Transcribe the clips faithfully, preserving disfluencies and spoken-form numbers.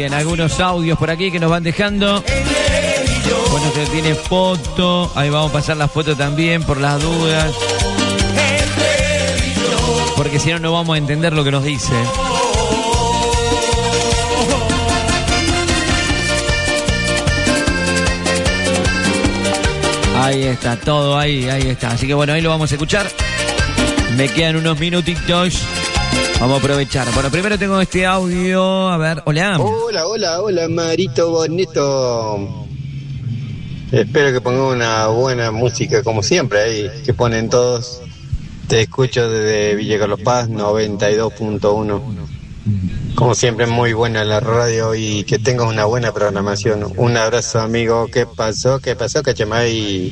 Bien, algunos audios por aquí que nos van dejando. Bueno, se tiene foto. Ahí vamos a pasar la foto también por las dudas. Porque si no, no vamos a entender lo que nos dice. Ahí está, todo ahí, ahí está. Así que bueno, ahí lo vamos a escuchar. Me quedan unos minutitos. Vamos a aprovechar. Bueno, primero tengo este audio. A ver, hola. Hola, hola, hola, Marito Bonito. Espero que pongan una buena música, como siempre, ahí, que ponen todos. Te escucho desde Villa Carlos Paz, noventa y dos punto uno. Como siempre, muy buena la radio y que tengas una buena programación. Un abrazo, amigo. ¿Qué pasó? ¿Qué pasó, Cachamay?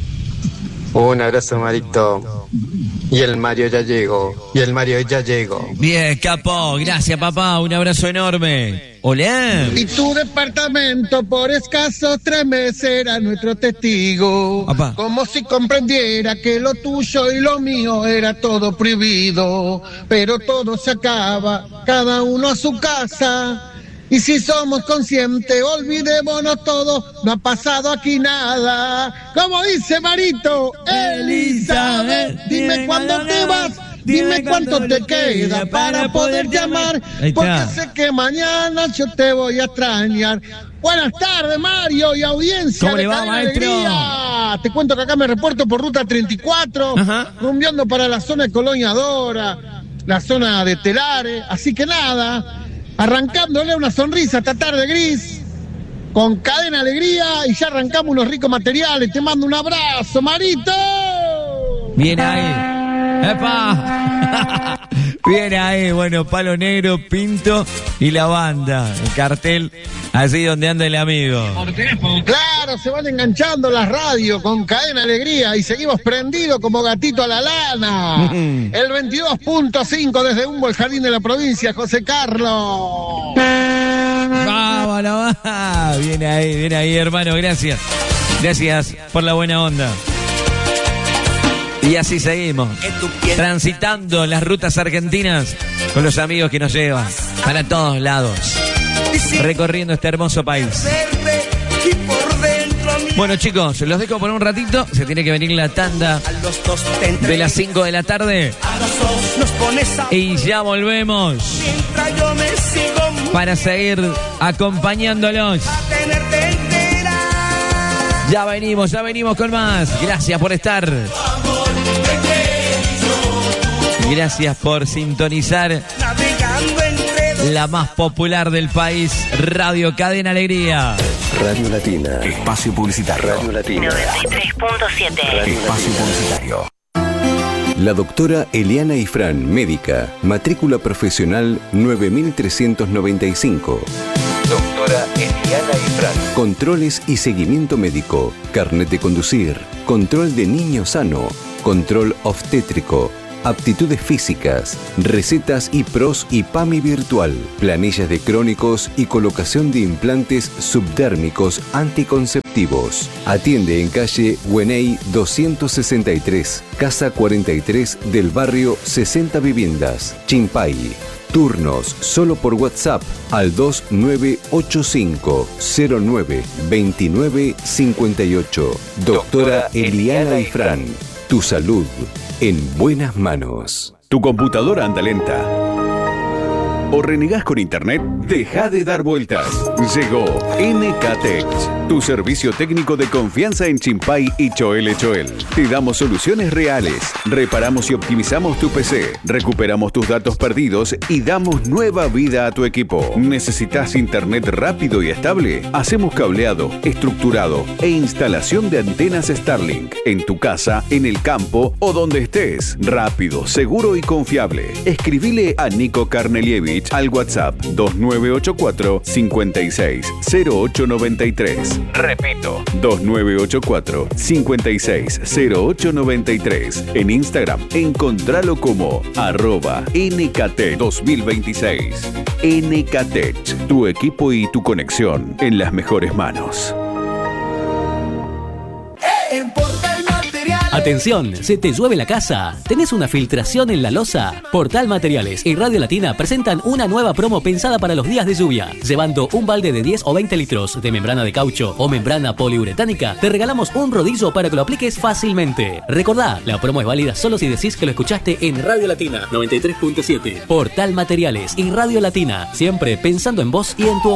Un abrazo, Marito. Y el Mario ya llegó. Y el Mario ya llegó. Bien, capo. Gracias, papá. Un abrazo enorme. Hola. Y tu departamento por escasos tres meses era nuestro testigo. Papá. Como si comprendiera que lo tuyo y lo mío era todo prohibido. Pero todo se acaba, cada uno a su casa. Y si somos conscientes, olvidémonos todos, no ha pasado aquí nada. Como dice Marito, Elizabeth, dime cuándo te vas, dime cuánto te queda para poder llamar, porque sé que mañana yo te voy a extrañar. Buenas tardes, Mario y audiencia. ¿Cómo de le va, Cadena maestro? Alegría. Te cuento que acá me reporto por ruta treinta y cuatro, Ajá. rumbeando para la zona de Colonia Dora, la zona de Telares, así que nada, arrancándole una sonrisa a esta tarde gris, con Cadena Alegría, y ya arrancamos unos ricos materiales. Te mando un abrazo, Marito. Viene ahí. ¡Epa! Viene ahí, bueno, Palo Negro, Pinto y la banda. El cartel, así donde anda el amigo. Claro, se van enganchando las radios con Cadena Alegría y seguimos prendidos como gatito a la lana. El veintidós punto cinco desde Humbo, el jardín de la provincia, José Carlos. Vámonos, va. Viene ahí, viene ahí, hermano, gracias. Gracias por la buena onda. Y así seguimos, transitando las rutas argentinas con los amigos que nos llevan para todos lados, recorriendo este hermoso país. Bueno, chicos, los dejo por un ratito. Se tiene que venir la tanda de las cinco de la tarde. Y ya volvemos para seguir acompañándolos. Ya venimos, ya venimos con más. Gracias por estar. Gracias por sintonizar la más popular del país, Radio Cadena Alegría. Radio Latina. Espacio publicitario. Radio Latina. noventa y tres punto siete. Espacio publicitario. La doctora Eliana Ifrán, médica, matrícula profesional nueve mil trescientos noventa y cinco. Doctora Eliana Ifrán. Controles y seguimiento médico, carnet de conducir, control de niño sano, control obstétrico, aptitudes físicas, recetas y pros y PAMI virtual, planillas de crónicos y colocación de implantes subdérmicos anticonceptivos. Atiende en calle Hueney doscientos sesenta y tres, casa cuarenta y tres del barrio sesenta Viviendas, Chimpay. Turnos solo por WhatsApp al dos nueve ocho cinco cero nueve dos nueve cinco ocho. Doctora Eliana Ifrán. Tu salud en buenas manos. ¿Tu computadora anda lenta o renegás con internet? Deja de dar vueltas. Llegó N K Tech, tu servicio técnico de confianza en Chimpay y Choel Choel. Te damos soluciones reales. Reparamos y optimizamos tu P C. Recuperamos tus datos perdidos y damos nueva vida a tu equipo. ¿Necesitas internet rápido y estable? Hacemos cableado, estructurado e instalación de antenas Starlink en tu casa, en el campo o donde estés. Rápido, seguro y confiable. Escribile a Nico Karnelievich al WhatsApp dos nueve ocho cuatro cinco seis cero ocho nueve tres. Repito, dos nueve ocho cuatro cinco seis cero ocho nueve tres. En Instagram, encontralo como arroba N K T dos mil veintiséis. N K T, tu equipo y tu conexión en las mejores manos. En Portal Materiales Atención, ¿se te llueve la casa? ¿Tenés una filtración en la losa? Portal Materiales y Radio Latina presentan una nueva promo pensada para los días de lluvia. Llevando un balde de diez o veinte litros de membrana de caucho o membrana poliuretánica, te regalamos un rodillo para que lo apliques fácilmente. Recordá, la promo es válida solo si decís que lo escuchaste en Radio Latina noventa y tres punto siete. Portal Materiales y Radio Latina, siempre pensando en vos y en tu